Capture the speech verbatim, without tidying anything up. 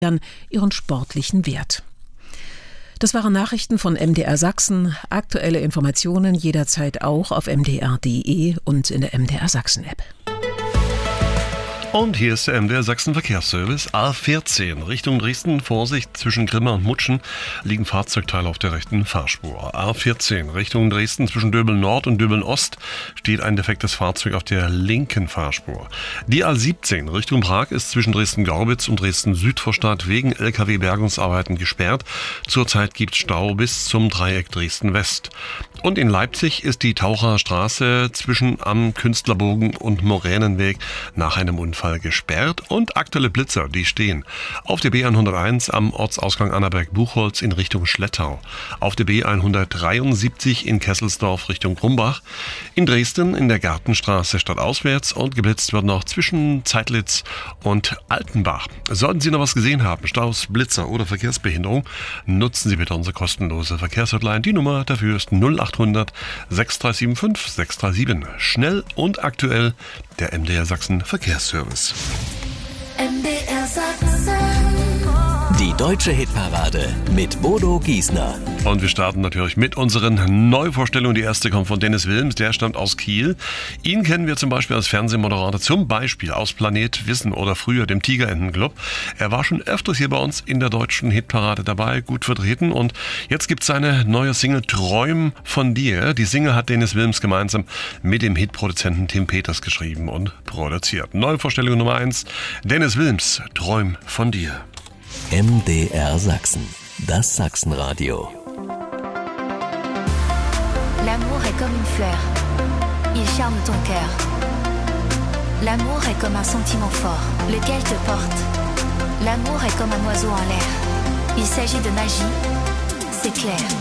ihren sportlichen Wert. Das waren Nachrichten von M D R Sachsen. Aktuelle Informationen jederzeit auch auf m d r punkt d e und in der M D R Sachsen App. Und hier ist der M D R Sachsen Verkehrsservice. A vierzehn Richtung Dresden. Vorsicht, zwischen Grimma und Mutschen liegen Fahrzeugteile auf der rechten Fahrspur. A vierzehn Richtung Dresden zwischen Döbeln Nord und Döbeln Ost steht ein defektes Fahrzeug auf der linken Fahrspur. Die A siebzehn Richtung Prag ist zwischen Dresden-Gorbitz und Dresden-Südvorstadt wegen L K W-Bergungsarbeiten gesperrt. Zurzeit gibt es Stau bis zum Dreieck Dresden-West. Und in Leipzig ist die Taucher Straße zwischen am Künstlerbogen und Moränenweg nach einem Unfall gesperrt und aktuelle Blitzer, die stehen auf der B hunderteins am Ortsausgang Annaberg-Buchholz in Richtung Schlettau, auf der B hundertdreiundsiebzig in Kesselsdorf Richtung Brumbach, in Dresden in der Gartenstraße stadtauswärts und geblitzt wird noch zwischen Zeitlitz und Altenbach. Sollten Sie noch was gesehen haben, Staus, Blitzer oder Verkehrsbehinderung, nutzen Sie bitte unsere kostenlose Verkehrshotline. Die Nummer dafür ist null achthundert sechs drei sieben fünf sechs drei sieben. Schnell und aktuell der M D R Sachsen Verkehrsservice. M D R Sachsen. Die deutsche Hitparade mit Bodo Giesner. Und wir starten natürlich mit unseren Neuvorstellungen. Die erste kommt von Dennis Wilms, der stammt aus Kiel. Ihn kennen wir zum Beispiel als Fernsehmoderator, zum Beispiel aus Planet Wissen oder früher dem Tigerentenclub. Er war schon öfters hier bei uns in der deutschen Hitparade dabei, gut vertreten. Und jetzt gibt es seine neue Single Träum von dir. Die Single hat Dennis Wilms gemeinsam mit dem Hitproduzenten Tim Peters geschrieben und produziert. Neuvorstellung Nummer eins, Dennis Wilms, Träum von dir. M D R Sachsen, das Sachsenradio. L'amour est comme une fleur. Il charme ton cœur. L'amour est comme un sentiment fort, lequel te porte. L'amour est comme un oiseau en l'air. Il s'agit de magie, c'est clair.